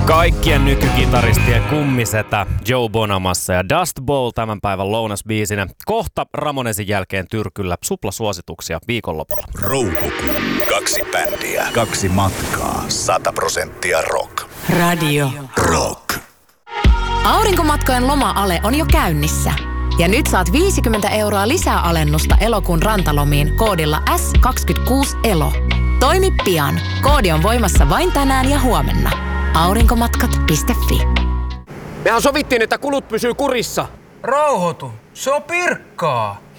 Kaikkien nykykitaristien kummisetä Joe Bonamassa ja Dust Bowl tämän päivän lounasbiisinä. Kohta Ramonesin jälkeen Tyrkyllä suplasuosituksia viikonlopulla. Roukokuu. 2 bändiä. 2 matkaa. 100% rock. Radio Rock. Aurinkomatkojen loma-ale on jo käynnissä. Ja nyt saat 50 € lisää alennusta elokuun rantalomiin koodilla S26ELO. Toimi pian. Koodi on voimassa vain tänään ja huomenna. Aurinkomatkat.fi. Mehän sovittiin, että kulut pysyy kurissa. Rauhoitu, se on Pirkkaa.